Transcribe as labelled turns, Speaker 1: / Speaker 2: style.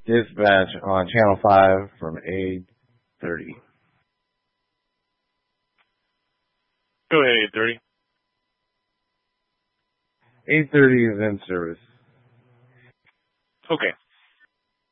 Speaker 1: Dispatch on Channel 5 from 8:30.
Speaker 2: Go ahead, 8:30.
Speaker 1: 8:30 is in service.
Speaker 2: Okay.